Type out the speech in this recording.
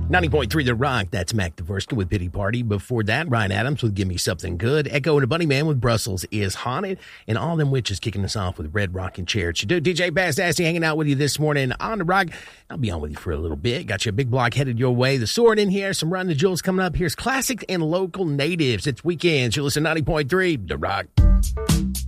90.3 The Rock, that's Mac Dvorsky with Pity Party. Before that, Ryan Adams with Give Me Something Good. Echo and a Bunny Man with Brussels is Haunted. And All Them Witches kicking us off with Red Rockin' Chair. It's your dude, DJ Bass Assy, hanging out with you this morning on The Rock. I'll be on with you for a little bit. Got you a big block headed your way. The Sword in here, some Run the Jewels coming up. Here's classics and local natives. It's weekends. You listen to 90.3 The Rock.